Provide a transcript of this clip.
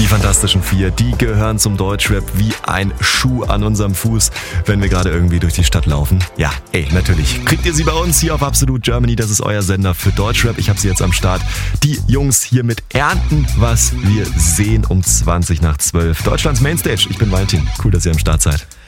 Fantastischen Vier, die gehören zum Deutschrap wie ein Schuh an unserem Fuß, wenn wir gerade irgendwie durch die Stadt laufen. Ja, natürlich. Kriegt ihr sie bei uns hier auf Absolute Germany, das ist euer Sender für Deutschrap. Ich habe sie jetzt am Start. Die Jungs hier mit Ernten, was wir sehen um 20 nach 12. Deutschlands Mainstage. Ich bin Valentin. Cool, dass ihr am Start seid.